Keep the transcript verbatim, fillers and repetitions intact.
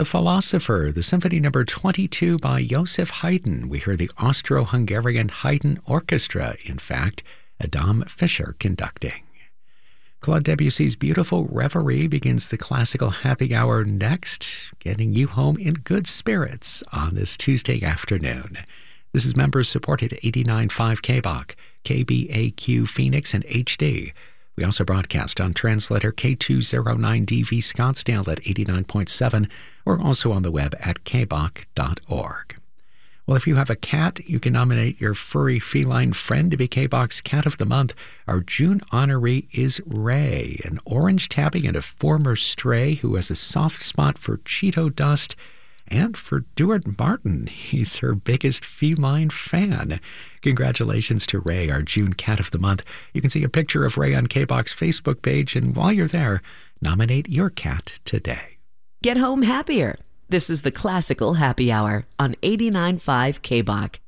The Philosopher, the Symphony Number twenty-two by Joseph Haydn. We hear the Austro-Hungarian Haydn Orchestra, in fact, Adam Fischer conducting. Claude Debussy's beautiful Reverie begins the classical happy hour next, getting you home in good spirits on this Tuesday afternoon. This is members-supported eighty-nine point five K B O C, K B A Q Phoenix, and H D. We also broadcast on translator K two oh nine D V Scottsdale at eighty-nine point seven, or also on the web at k b o c dot org. Well, if you have a cat, you can nominate your furry feline friend to be K B O C's Cat of the Month. Our June honoree is Ray, an orange tabby and a former stray who has a soft spot for Cheeto dust and for Duard Martin. He's her biggest feline fan. Congratulations to Ray, our June Cat of the Month. You can see a picture of Ray on K B O C's Facebook page, and while you're there, nominate your cat today. Get home happier. This is the Classical Happy Hour on eighty-nine point five K B O C.